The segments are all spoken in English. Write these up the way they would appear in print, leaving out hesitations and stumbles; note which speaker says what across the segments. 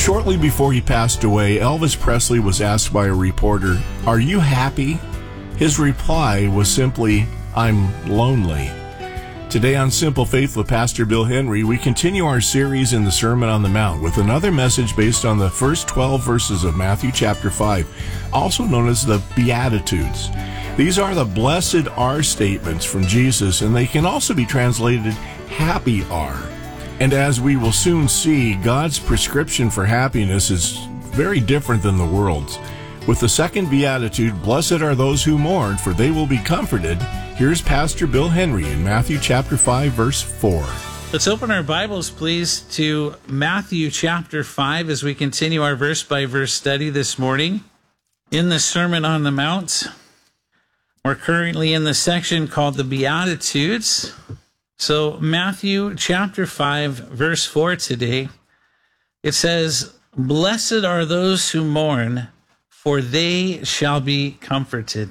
Speaker 1: Shortly before he passed away, Elvis Presley was asked by a reporter, "Are you happy?" His reply was simply, "I'm lonely." Today on Simple Faith with Pastor Bill Henry, we continue our series in the Sermon on the Mount with another message based on the first 12 verses of Matthew chapter 5, also known as the Beatitudes. These are the blessed are statements from Jesus, and they can also be translated happy are. And as we will soon see, God's prescription for happiness is very different than the world's. With the second beatitude, "Blessed are those who mourn, for they will be comforted," here's Pastor Bill Henry in Matthew chapter 5, verse 4.
Speaker 2: Let's open our Bibles, please, to Matthew chapter 5 as we continue our verse-by-verse study this morning in the Sermon on the Mount. We're currently in the section called the Beatitudes. So Matthew chapter 5, verse 4 today, it says, "Blessed are those who mourn, for they shall be comforted."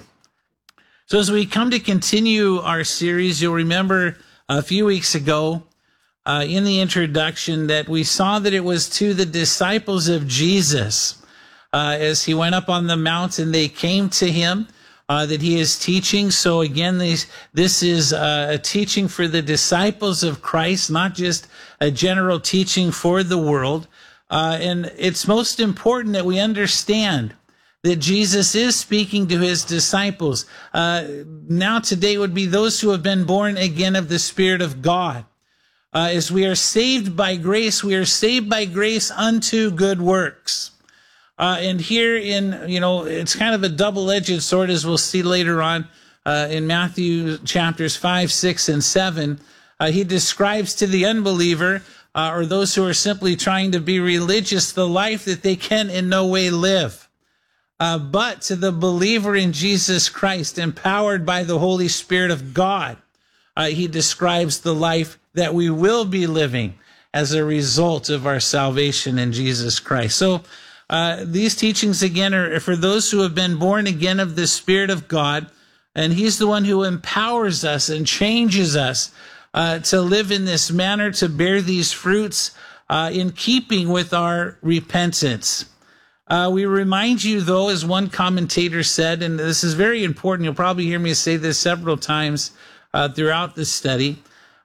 Speaker 2: So as we come to continue our series, you'll remember a few weeks ago in the introduction that we saw that it was to the disciples of Jesus as he went up on the mount and they came to him that he is teaching. So again, this is a teaching for the disciples of Christ, not just a general teaching for the world. And it's most important that we understand that Jesus is speaking to his disciples. Now today would be those who have been born again of the Spirit of God. As we are saved by grace, we are saved by grace unto good works. And here it's kind of a double-edged sword, as we'll see later on in Matthew chapters 5, 6, and 7. He describes to the unbeliever or those who are simply trying to be religious the life that they can in no way live. But to the believer in Jesus Christ, empowered by the Holy Spirit of God, he describes the life that we will be living as a result of our salvation in Jesus Christ. So these teachings, again, are for those who have been born again of the Spirit of God, and he's the one who empowers us and changes us to live in this manner, to bear these fruits in keeping with our repentance. We remind you, though, as one commentator said, and this is very important, you'll probably hear me say this several times throughout this study.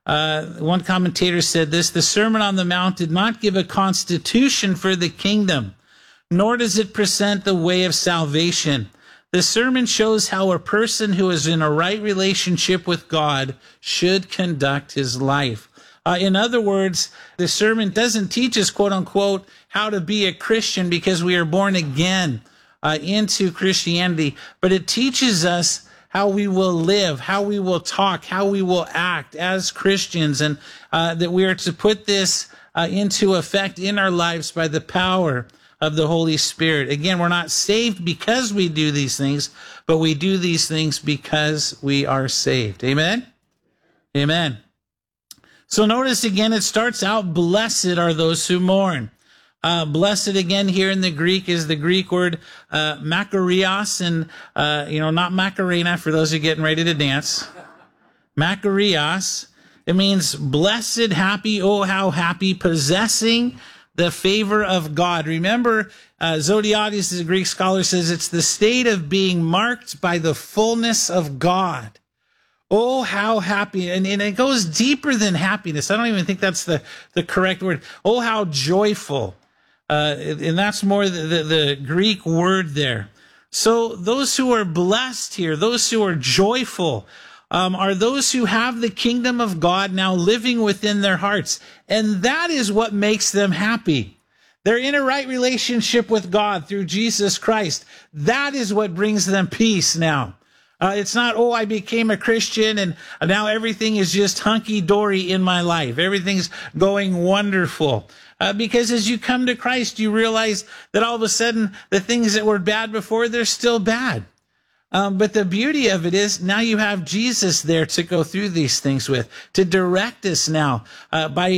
Speaker 2: One commentator said this: "The Sermon on the Mount did not give a constitution for the kingdom, nor does it present the way of salvation. The sermon shows how a person who is in a right relationship with God should conduct his life." In other words, the sermon doesn't teach us, quote unquote, how to be a Christian because we are born again into Christianity, but it teaches us how we will live, how we will talk, how we will act as Christians, and that we are to put this into effect in our lives by the power of the Holy Spirit. Again, we're not saved because we do these things, but we do these things because we are saved. Amen? Amen. So notice again, it starts out, "Blessed are those who mourn." Blessed again here in the Greek is the Greek word makarios, and not Macarena for those who are getting ready to dance. Makarios. It means blessed, happy, oh how happy, possessing the favor of God. Remember, Zodiates, the Greek scholar, says it's the state of being marked by the fullness of God. Oh, how happy. And it goes deeper than happiness. I don't even think that's the correct word. Oh, how joyful. And that's more the Greek word there. So those who are blessed here, those who are joyful, are those who have the kingdom of God now living within their hearts. And that is what makes them happy. They're in a right relationship with God through Jesus Christ. That is what brings them peace now. It's not, oh, I became a Christian and now everything is just hunky-dory in my life. Everything's going wonderful. Because as you come to Christ, you realize that all of a sudden the things that were bad before, they're still bad. But the beauty of it is now you have Jesus there to go through these things with, to direct us now by